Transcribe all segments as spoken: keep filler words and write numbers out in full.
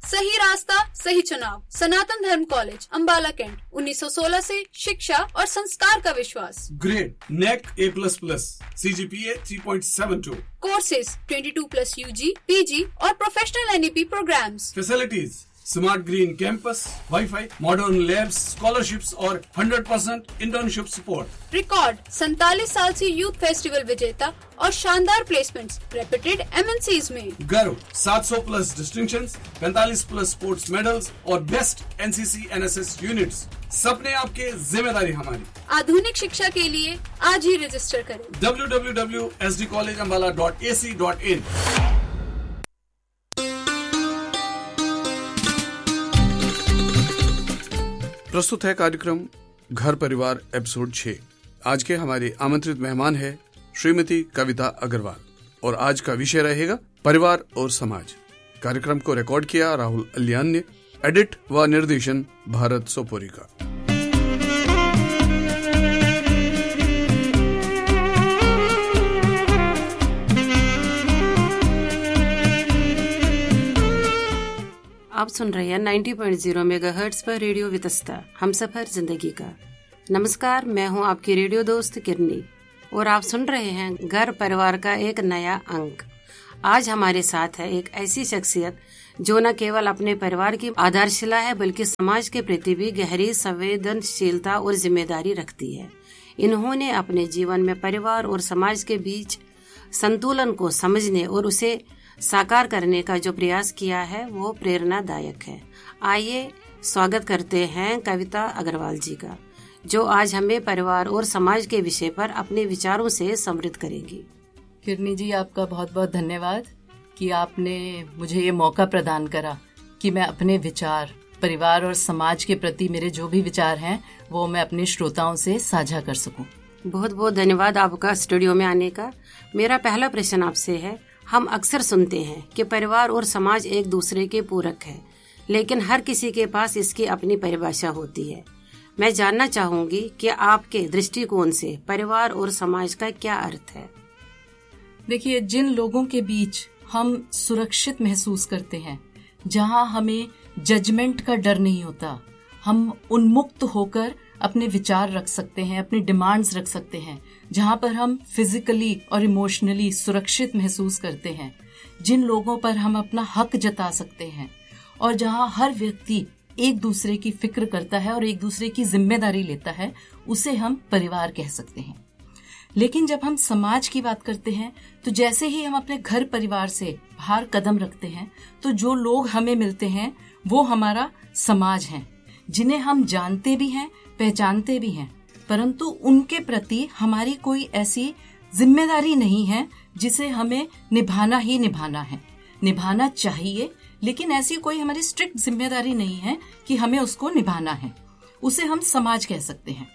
सही रास्ता सही चुनाव। सनातन धर्म कॉलेज अंबाला कैंट, उन्नीस सौ सोलह से शिक्षा और संस्कार का विश्वास। Grade neck A plus plus, C G P A three point seven to. Courses बाईस प्लस यूजी, पीजी और professional N E P programmes. Facilities smart green campus, wifi, modern labs, scholarships और hundred percent internship support. Record सैतालीस साल से youth festival विजेता और शानदार placements reputed M N seize में। गर्व सात सौ प्लस डिस्टिंक्शंस, पैंतालीस प्लस स्पोर्ट्स मेडल्स और best N C C N S S units. सपने आपके, जिम्मेदारी हमारी। आधुनिक शिक्षा के लिए आज ही रजिस्टर करें W W W dot S D college Ambala dot A C dot in. प्रस्तुत है कार्यक्रम घर परिवार एपिसोड छह। आज के हमारे आमंत्रित मेहमान है श्रीमती कविता अग्रवाल और आज का विषय रहेगा परिवार और समाज। कार्यक्रम को रिकॉर्ड किया राहुल अलियान ने, एडिट व निर्देशन भारत सोपोरी का। आप सुन रहे हैं नब्बे पॉइंट ज़ीरो मेगाहर्ट्ज पर रेडियो वितस्ता, हम सफर जिंदगी का। नमस्कार, मैं हूं आपकी रेडियो दोस्त किरनी और आप सुन रहे हैं घर परिवार का एक नया अंक। आज हमारे साथ है एक ऐसी शख्सियत जो न केवल अपने परिवार की आधारशिला है बल्कि समाज के प्रति भी गहरी संवेदनशीलता और जिम्मेदारी रखती है। इन्होंने अपने जीवन में परिवार और समाज के बीच संतुलन को समझने और उसे साकार करने का जो प्रयास किया है वो प्रेरणादायक है। आइए स्वागत करते हैं कविता अग्रवाल जी का, जो आज हमें परिवार और समाज के विषय पर अपने विचारों से समृद्ध करेंगी। किरनी जी, आपका बहुत बहुत धन्यवाद कि आपने मुझे ये मौका प्रदान करा कि मैं अपने विचार परिवार और समाज के प्रति मेरे जो भी विचार हैं वो मैं अपने श्रोताओं से साझा कर सकूं। बहुत बहुत धन्यवाद आपका स्टूडियो में आने का। मेरा पहला प्रश्न आपसे है, हम अक्सर सुनते हैं कि परिवार और समाज एक दूसरे के पूरक है, लेकिन हर किसी के पास इसकी अपनी परिभाषा होती है। मैं जानना चाहूंगी कि आपके दृष्टिकोण से परिवार और समाज का क्या अर्थ है? देखिए, जिन लोगों के बीच हम सुरक्षित महसूस करते हैं, जहां हमें जजमेंट का डर नहीं होता, हम उन्मुक्त होकर अपने विचार रख सकते हैं, अपनी डिमांड्स रख सकते हैं, जहां पर हम फिजिकली और इमोशनली सुरक्षित महसूस करते हैं, जिन लोगों पर हम अपना हक जता सकते हैं और जहां हर व्यक्ति एक दूसरे की फिक्र करता है और एक दूसरे की जिम्मेदारी लेता है, उसे हम परिवार कह सकते हैं। लेकिन जब हम समाज की बात करते हैं तो जैसे ही हम अपने घर परिवार से बाहर कदम रखते हैं तो जो लोग हमें मिलते हैं वो हमारा समाज है, जिन्हें हम जानते भी हैं, पहचानते भी हैं, परंतु उनके प्रति हमारी कोई ऐसी जिम्मेदारी नहीं है जिसे हमें निभाना ही निभाना है। निभाना चाहिए, लेकिन ऐसी कोई हमारी स्ट्रिक्ट जिम्मेदारी नहीं है कि हमें उसको निभाना है। उसे हम समाज कह सकते हैं।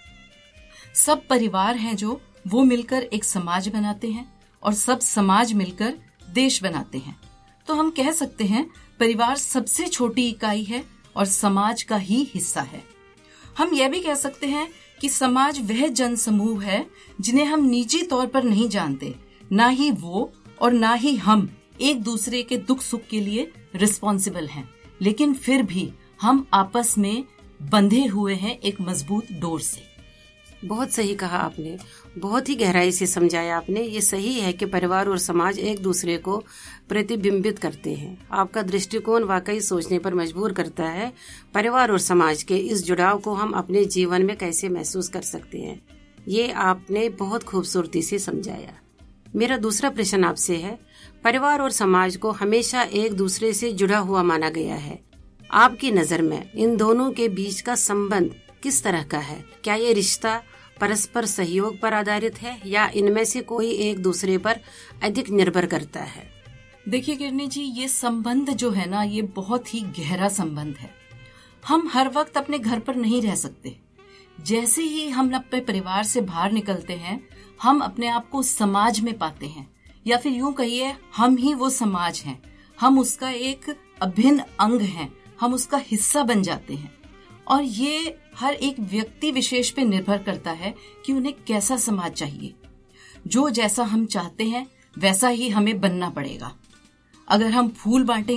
सब परिवार हैं जो वो मिलकर एक समाज बनाते हैं और सब समाज मिलकर देश बनाते हैं। तो हम कह सकते हैं परिवार सबसे छोटी इकाई है और समाज का ही हिस्सा है। हम यह भी कह सकते हैं कि समाज वह जन समूह है जिन्हें हम निजी तौर पर नहीं जानते, ना ही वो और ना ही हम एक दूसरे के दुख सुख के लिए रिस्पॉन्सिबल हैं, लेकिन फिर भी हम आपस में बंधे हुए हैं एक मजबूत डोर से। बहुत सही कहा आपने, बहुत ही गहराई से समझाया आपने। ये सही है कि परिवार और समाज एक दूसरे को प्रतिबिंबित करते हैं। आपका दृष्टिकोण वाकई सोचने पर मजबूर करता है। परिवार और समाज के इस जुड़ाव को हम अपने जीवन में कैसे महसूस कर सकते हैं, ये आपने बहुत खूबसूरती से समझाया। मेरा दूसरा प्रश्न आपसे है, परिवार और समाज को हमेशा एक दूसरे से जुड़ा हुआ माना गया है। आपकी नजर में इन दोनों के बीच का संबंध किस तरह का है? क्या ये रिश्ता परस्पर सहयोग पर आधारित है या इनमें से कोई एक दूसरे पर अधिक निर्भर करता है? देखिए किरनी जी, ये संबंध जो है ना, ये बहुत ही गहरा संबंध है। हम हर वक्त अपने घर पर नहीं रह सकते। जैसे ही हम अपने परिवार से बाहर निकलते हैं, हम अपने आप को समाज में पाते हैं, या फिर यूं कहिए हम ही वो समाज हैं। हम उसका एक अभिन्न अंग हैं, हम उसका हिस्सा बन जाते हैं। और ये हर एक व्यक्ति विशेष पे निर्भर करता है कि उन्हें कैसा समाज चाहिए। जो जैसा हम चाहते हैं वैसा ही हमें बनना पड़ेगा। अगर हम फूल बांटेंगे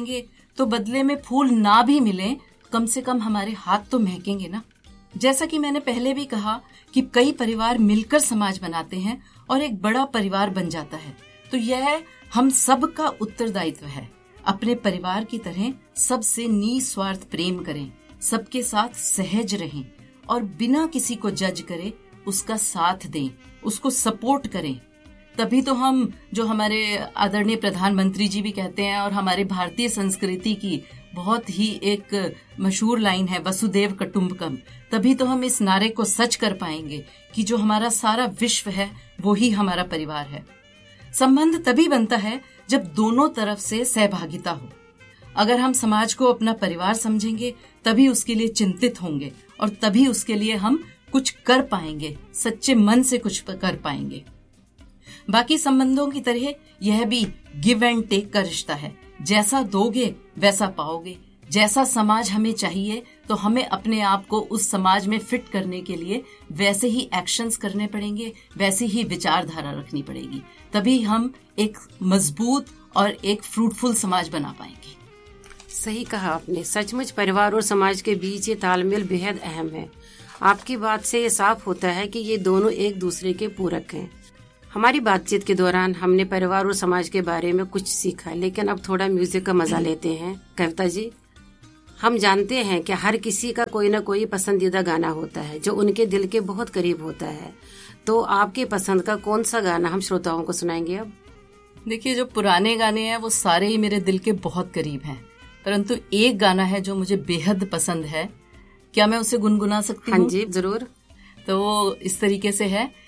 तो बदले में फूल ना भी मिले, कम से कम हमारे हाथ तो महकेंगे ना। जैसा कि मैंने पहले भी कहा कि कई परिवार मिलकर समाज बनाते हैं और एक बड़ा परिवार बन जाता है। तो यह हम सब का उत्तरदायित्व है। अपने परिवार की तरह सबसे निस्वार्थ प्रेम करें, सबके साथ सहज रहें और बिना किसी को जज करे उसका साथ दें, उसको सपोर्ट करें। तभी तो हम, जो हमारे आदरणीय प्रधानमंत्री जी भी कहते हैं और हमारे भारतीय संस्कृति की बहुत ही एक मशहूर लाइन है, वसुदेव कुटुंबकम, तभी तो हम इस नारे को सच कर पाएंगे कि जो हमारा सारा विश्व है वो ही हमारा परिवार है। संबंध तभी बनता है जब दोनों तरफ से सहभागिता हो। अगर हम समाज को अपना परिवार समझेंगे तभी उसके लिए चिंतित होंगे और तभी उसके लिए हम कुछ कर पाएंगे, सच्चे मन से कुछ कर पाएंगे। बाकी संबंधों की तरह यह भी गिव एंड टेक का रिश्ता है। जैसा दोगे वैसा पाओगे। जैसा समाज हमें चाहिए तो हमें अपने आप को उस समाज में फिट करने के लिए वैसे ही एक्शंस करने पड़ेंगे, वैसी ही विचारधारा रखनी पड़ेगी। तभी हम एक मजबूत और एक फ्रूटफुल समाज बना पाएंगे। सही कहा आपने। सचमुच परिवार और समाज के बीच ये तालमेल बेहद अहम है। आपकी बात से ये साफ होता है कि ये दोनों एक दूसरे के पूरक हैं। हमारी बातचीत के दौरान हमने परिवार और समाज के बारे में कुछ सीखा, लेकिन अब थोड़ा म्यूजिक का मजा लेते हैं। कविता जी, हम जानते हैं कि हर किसी का कोई ना कोई पसंदीदा गाना होता है जो उनके दिल के बहुत करीब होता है। तो आपके पसंद का कौन सा गाना हम श्रोताओं को सुनाएंगे अब? देखिए, जो पुराने गाने हैं वो सारे ही मेरे दिल के बहुत करीब हैं, परंतु एक गाना है जो मुझे बेहद पसंद है। क्या मैं उसे गुनगुना सकती हूँ? हाँ जी, जरूर। तो वो इस तरीके से है